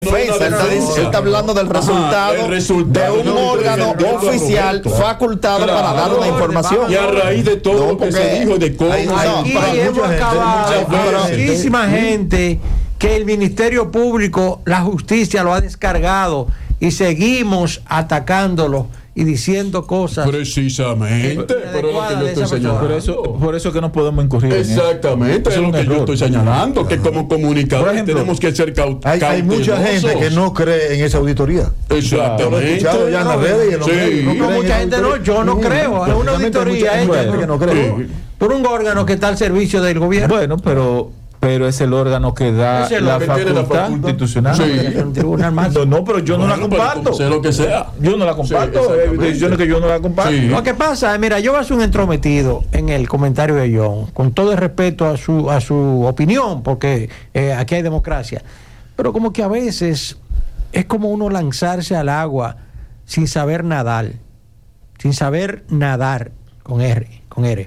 Él está hablando del resultado de un órgano oficial facultado para dar una información. Y a raíz de todo lo que se dijo de cómo aquí hemos acabado con muchísima gente que el Ministerio Público, la justicia lo ha descargado y seguimos atacándolo y diciendo cosas precisamente por eso que no podemos incurrir exactamente en eso. Es lo que yo estoy señalando, que como comunicadores tenemos que ser cautelosos. Hay mucha gente que no cree en esa auditoría. Exactamente. Ya en las redes y no, mucha gente no, yo no creo. Es una auditoría que no cree por un órgano que está al servicio del gobierno. Bueno, pero es el órgano que da la facultad constitucional. No, pero yo no la comparto. Sea lo que sea. Yo no la comparto. Decisiones que yo no la comparto. Lo que pasa, mira, yo voy a ser un entrometido en el comentario de John, con todo el respeto a su opinión, porque aquí hay democracia. Pero como que a veces es como uno lanzarse al agua sin saber nadar. Sin saber nadar, con R.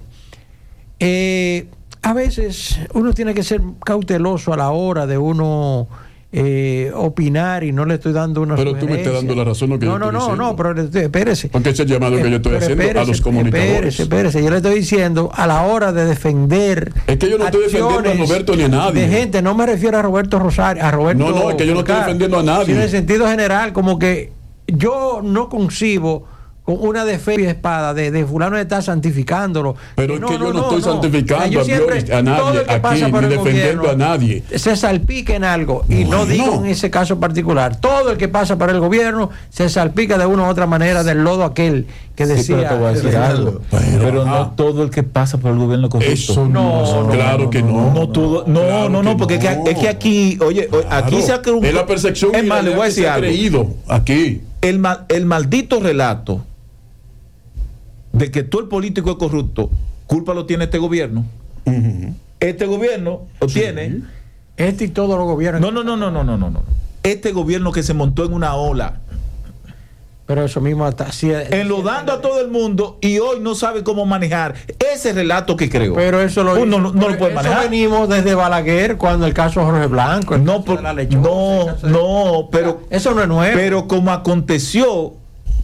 A veces uno tiene que ser cauteloso a la hora de uno opinar, y no le estoy dando una pero tú me estás dando la razón. No, pero espérese. Porque ese llamado que yo estoy haciendo a los comunicadores. Espérese, yo le estoy diciendo a la hora de defender. Es que yo no estoy defendiendo a Roberto ni a nadie. De gente, no me refiero a Roberto Rosario, a Roberto. No, es que yo no estoy defendiendo a nadie. Sino en sentido general, como que yo no concibo con una defensa y espada de fulano está santificándolo. Pero es que yo no estoy santificando a nadie aquí, ni defendiendo a nadie. Se salpica en algo, y no digo en ese caso particular. Todo el que pasa por el gobierno se salpica de una u otra manera del lodo aquel que decía. Pero te voy a decir algo. Pero no todo el que pasa por el gobierno corrupto. Eso no, claro que no. No todo, no, porque es que aquí, oye, aquí se ha creído. Es la percepción. Es más, le voy a decir algo. Creído aquí. El maldito relato de que todo el político es corrupto, culpa lo tiene este gobierno. Este gobierno lo tiene. Este y todos los gobiernos. No. Este gobierno que se montó en una ola. Pero eso mismo está así. Enlodando a todo el mundo, y hoy no sabe cómo manejar ese relato que creó. Pero eso lo no lo puede manejar. Venimos desde Balaguer, cuando el caso Jorge Blanco. Pero eso no es nuevo. Pero como aconteció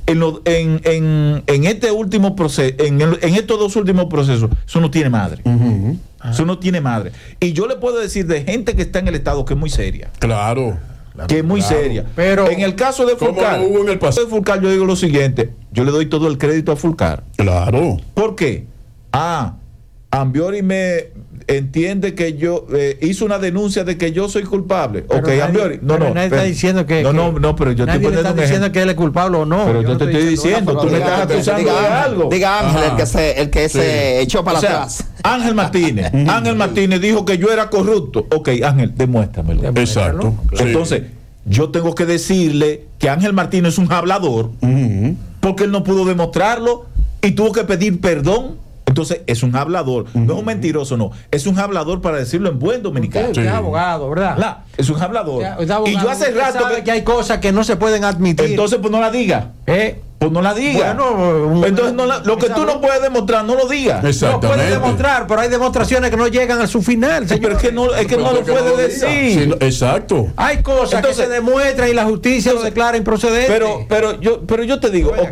en este último proceso, en estos dos últimos procesos, eso no tiene madre. Eso no tiene madre. Y yo le puedo decir de gente que está en el Estado que es muy seria. Claro. Que es muy seria. Pero en el caso de Fulcar, yo digo lo siguiente: yo le doy todo el crédito a Fulcar. Claro. ¿Por qué? Ambiori me entiende que yo hizo una denuncia de que yo soy culpable. Ambiori. Nadie está diciendo que. Pero yo nadie está diciendo que él es culpable o no. Pero yo te estoy diciendo, tú me estás acusando de algo. Diga Ángel, el que se echó para atrás. Ángel Martínez dijo que yo era corrupto. Ángel, demuéstramelo. Exacto. Entonces, yo tengo que decirle que Ángel Martínez es un hablador, porque él no pudo demostrarlo y tuvo que pedir perdón. Entonces es un hablador, no es un mentiroso, no, es un hablador, para decirlo en buen dominicano. Usted es abogado, ¿verdad? Es un hablador. Y yo hace rato que hay cosas que no se pueden admitir. Entonces pues no la diga. Pues no la diga. Bueno, entonces lo que tú no puedes demostrar, no lo digas. No puedes demostrar, pero hay demostraciones que no llegan a su final. Pero es que no lo puede decir. Exacto. Hay cosas que se demuestran y la justicia lo declara improcedente. Pero yo te digo,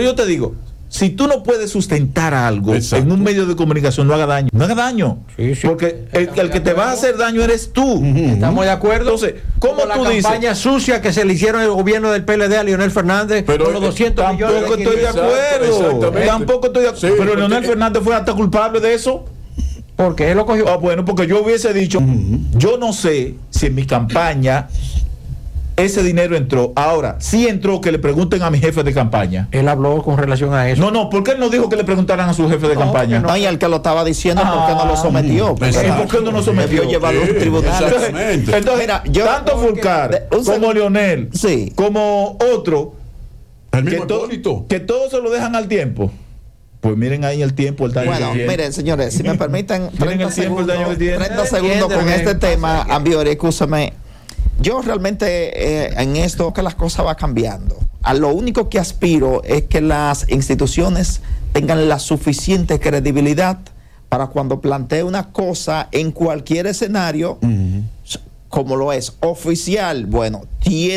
si tú no puedes sustentar algo en un medio de comunicación, no haga daño. Sí. Porque el que te va a hacer daño eres tú. Estamos de acuerdo. Entonces, ¿cómo tú dices? La campaña sucia que se le hicieron al gobierno del PLD a Leonel Fernández, pero con los 200 millones. Tampoco estoy de acuerdo. Pero Leonel Fernández fue hasta culpable de eso. Porque él lo cogió. Bueno, porque yo hubiese dicho, yo no sé si en mi campaña ese dinero entró. Ahora, sí entró, que le pregunten a mi jefe de campaña. Él habló con relación a eso. No, ¿por qué él no dijo que le preguntaran a su jefe de campaña? No, y el que lo estaba diciendo, ¿por qué no lo sometió? ¿Por qué no lo sometió? Debió llevarlo a un tribunal. Entonces, mira, tanto Fulcar como Leonel, como otro, que todos se lo dejan al tiempo. Pues miren ahí el tiempo, el daño. Bueno, miren, señores, si me permiten 30 segundos con Entiéndeme, este tema, Ambiori, escúchame. Yo realmente en esto que las cosas van cambiando. A lo único que aspiro es que las instituciones tengan la suficiente credibilidad para cuando plantee una cosa en cualquier escenario, como lo es oficial, bueno, tiene